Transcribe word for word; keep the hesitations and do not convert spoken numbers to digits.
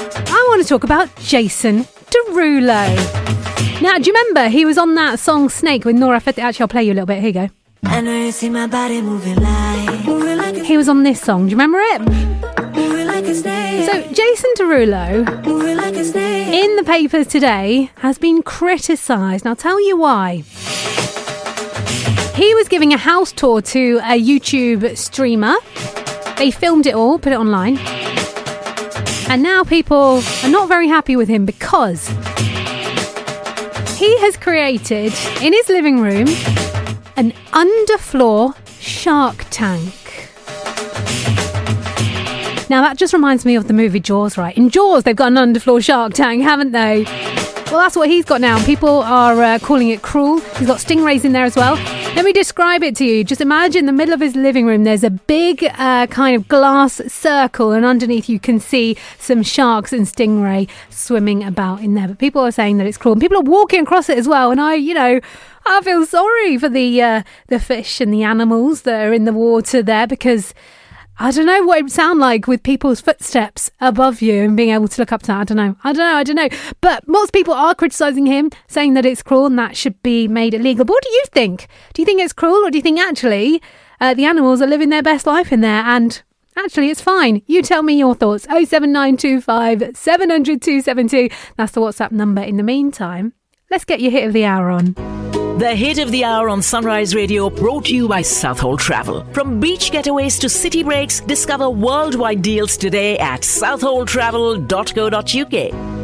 I want to talk about Jason Derulo. Now, do you remember he was on that song Snake with Nora Fateh? Actually, I'll play you a little bit. Here you go. I know you see my body moving like, moving like a, He was on this song. Do you remember it? moving like a snake. So, Jason Derulo, Moving like a snake. in the papers today, has been criticised. And I'll tell you why. He was giving a house tour to a YouTube streamer. They filmed it all, put it online. And now people are not very happy with him because he has created, in his living room, an underfloor shark tank. Now that just reminds me of the movie Jaws, right? In Jaws, they've got an underfloor shark tank, haven't they? Well, that's what he's got now. People are uh, calling it cruel. He's got stingrays in there as well. Let me describe it to you. Just imagine in the middle of his living room, there's a big uh, kind of glass circle, and underneath you can see some sharks and stingray swimming about in there. But people are saying that it's cruel. And people are walking across it as well. And I, you know, I feel sorry for the uh, the fish and the animals that are in the water there, because I don't know what it would sound like with people's footsteps above you and being able to look up to that. I don't know. I don't know. I don't know. But most people are criticising him, saying that it's cruel and that should be made illegal. But what do you think? Do you think it's cruel, or do you think actually uh, the animals are living their best life in there and actually it's fine? You tell me your thoughts. oh seven nine two five, seven hundred, two seven two. That's the WhatsApp number. In the meantime, let's get your hit of the hour on. The Hit of the Hour on Sunrise Radio, brought to you by Southhold Travel. From beach getaways to city breaks, discover worldwide deals today at southhold travel dot co dot uk.